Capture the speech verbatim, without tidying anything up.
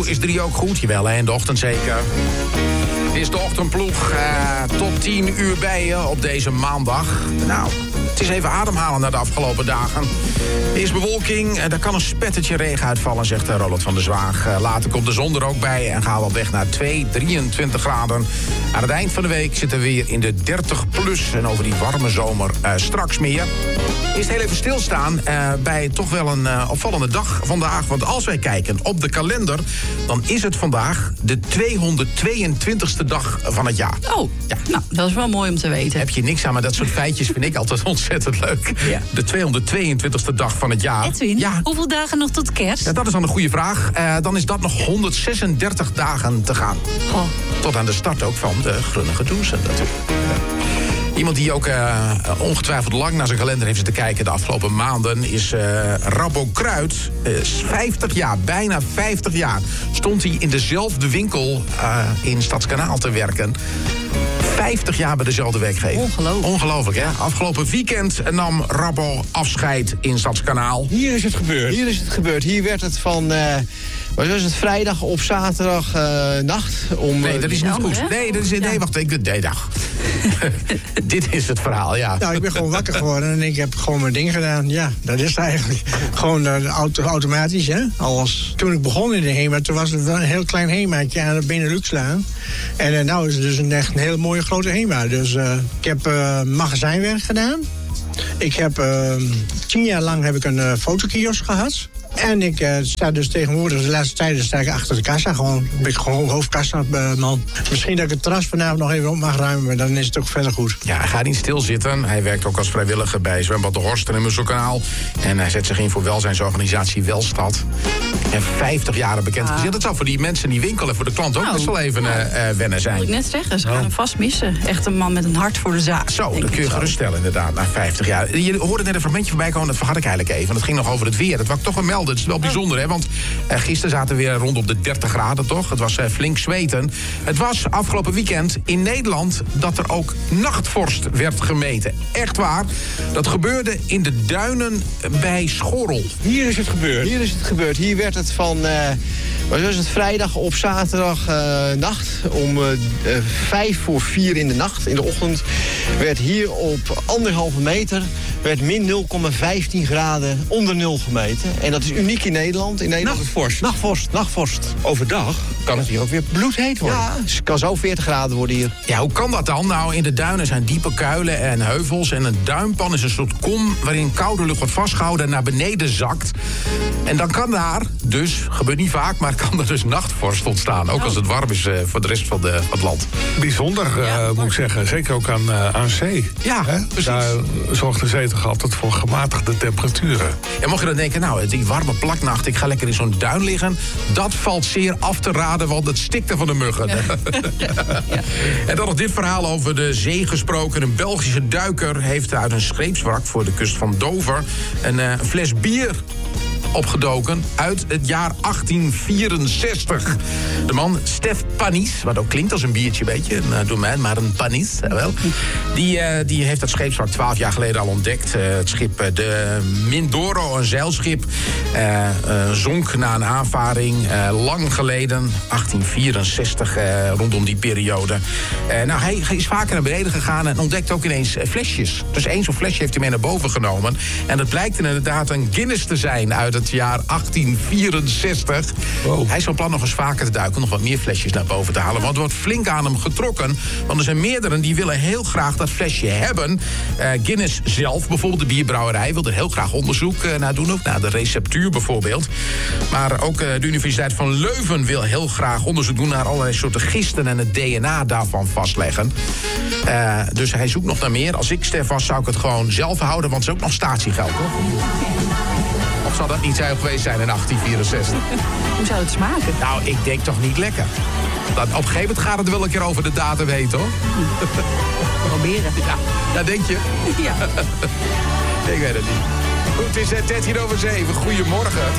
is drie ook goed? Jawel, hè, in de ochtend zeker. Het is de ochtendploeg uh, tot tien uur bij je op deze maandag. Nou, het is even ademhalen na de afgelopen dagen. Er is bewolking, er kan een spettertje regen uitvallen, zegt Roland van der Zwaag. Later komt de zon er ook bij en gaan we op weg naar twee, drieëntwintig graden. Aan het eind van de week zitten we weer in de dertig plus. En over die warme zomer uh, straks meer. Eerst heel even stilstaan uh, bij toch wel een uh, opvallende dag vandaag. Want als wij kijken op de kalender, dan is het vandaag de tweehonderdtweeëntwintigste dag van het jaar. Oh, ja. Nou, dat is wel mooi om te weten. Heb je niks aan, maar dat soort feitjes vind ik altijd ontzettend leuk. Ja. De tweehonderdtweeëntwintigste dag van het jaar. Edwin, ja. Hoeveel dagen nog tot kerst? Ja, dat is dan een goede vraag. Uh, dan is dat nog honderdzesendertig dagen te gaan. Goh. Tot aan de start ook van de Grunnige Doezen natuurlijk. Ja. Iemand die ook uh, ongetwijfeld lang naar zijn kalender heeft zitten kijken de afgelopen maanden is uh, Rabbo Kruid. Uh, vijftig jaar, bijna vijftig jaar, stond hij in dezelfde winkel uh, in Stadskanaal te werken. vijftig jaar bij dezelfde werkgever. Ongelooflijk. Ongelooflijk, hè? Afgelopen weekend nam Rabbo afscheid in Stadskanaal. Hier is het gebeurd. Hier is het gebeurd. Hier werd het van... Uh, wat was het? Vrijdag op zaterdag uh, nacht. Om, nee, dat is niet uh, goed. hè? Nee, dat is, nee, wacht. Ik, nee, dag. Dit is het verhaal, ja. Nou, ik ben gewoon wakker geworden en ik heb gewoon mijn ding gedaan. Ja, dat is het eigenlijk. Gewoon uh, auto, automatisch, hè. Alles. Toen ik begon in de HEMA, toen was het wel een heel klein HEMA'tje aan de Benelux-laan. En uh, nou is het dus een echt een hele mooie grote HEMA. Dus uh, ik heb uh, magazijnwerk gedaan. Ik heb uh, tien jaar lang heb ik een uh, fotokiosk gehad. En ik uh, sta dus tegenwoordig, de laatste tijden sta ik achter de kassa. Gewoon, ben ik gewoon hoofdkassa uh, man. Misschien dat ik het terras vanavond nog even op mag ruimen, maar dan is het ook verder goed. Ja, hij gaat niet stilzitten. Hij werkt ook als vrijwilliger bij Zwembad de Horst en in Musselkanaal. En hij zet zich in voor welzijnsorganisatie Welstad. En vijftig jaren bekend gezien. Dat zou voor die mensen die winkelen, voor de klant ook nou, best wel even uh, uh, wennen zijn. Moet ik net zeggen, ze gaan hem vast missen. Echt een man met een hart voor de zaak. Zo, dat kun je geruststellen inderdaad, na vijftig jaar. Je hoorde net een fragmentje voorbij komen, dat vergat ik eigenlijk even. Dat ging nog over het weer. Dat wou ik toch wel melden. Het is wel bijzonder, hè? Want uh, gisteren zaten we weer rond op de dertig graden, toch? Het was uh, flink zweten. Het was afgelopen weekend in Nederland dat er ook nachtvorst werd gemeten. Echt waar. Dat gebeurde in de duinen bij Schorrel. Hier is het gebeurd. Hier is het gebeurd. Hier werd het van... Uh, wat was het? Vrijdag op zaterdag uh, nacht. Om uh, uh, vijf voor vier in de nacht, in de ochtend... werd hier op anderhalve meter... werd min nul komma vijftien graden onder nul gemeten. En dat is uniek in Nederland. In Nederland Nachtvorst. Nachtvorst. Nachtvorst. Overdag kan het hier ook weer bloedheet worden. Ja, het kan zo veertig graden worden hier. Ja, hoe kan dat dan? Nou, in de duinen zijn diepe kuilen en heuvels. En een duinpan is een soort kom waarin koude lucht wordt vastgehouden en naar beneden zakt. En dan kan daar dus, gebeurt niet vaak, maar kan er dus nachtvorst ontstaan. Ook als het warm is uh, voor de rest van, de, van het land. Bijzonder, uh, Ja, moet ik zeggen. Zeker ook aan, uh, aan zee. Ja, Hè? precies. Daar zorgt de zee toch altijd voor gematigde temperaturen. En mocht je dan denken, nou, die warme plaknacht, ik ga lekker in zo'n duin liggen. Dat valt zeer af te raden, want het stikt er van de muggen. Ja. Ja. Ja. En dan nog dit verhaal over de zee gesproken. Een Belgische duiker heeft uit een scheepswrak voor de kust van Dover een uh, fles bier opgedoken uit het jaar achttien vierenzestig. De man Stef Panis, wat ook klinkt als een biertje, beetje, een uh, domein, maar een Panis, uh, wel. Die, uh, die heeft dat scheepswrak twaalf jaar geleden al ontdekt. Uh, het schip uh, de Mindoro, een zeilschip, uh, uh, zonk na een aanvaring uh, lang geleden, achttien vierenzestig, uh, rondom die periode. Uh, nou, hij, hij is vaker naar beneden gegaan en ontdekt ook ineens uh, flesjes. Dus één zo'n flesje heeft hij mee naar boven genomen. En dat blijkt inderdaad een Guinness te zijn uit het jaar achttien vierenzestig. Wow. Hij is van plan nog eens vaker te duiken, nog wat meer flesjes naar boven te halen. Want er wordt flink aan hem getrokken. Want er zijn meerdere die willen heel graag dat flesje hebben. Uh, Guinness zelf, bijvoorbeeld de bierbrouwerij, wil er heel graag onderzoek uh, naar doen. Ook naar de receptuur bijvoorbeeld. Maar ook uh, de Universiteit van Leuven wil heel graag onderzoek doen naar allerlei soorten gisten en het D N A daarvan vastleggen. Uh, dus hij zoekt nog naar meer. Als ik Stef was, zou ik het gewoon zelf houden, want het is ook nog statiegeld, hoor. Of zal dat niet zo geweest zijn in achttien vierenzestig? Hoe zou het smaken? Nou, ik denk toch niet lekker. Dat, op een gegeven moment gaat het wel een keer over de datum heen, toch? Proberen. Ja, ja, denk je? Ja. Ik weet het niet. Goed, het is uh, dertien over zeven. Goedemorgen.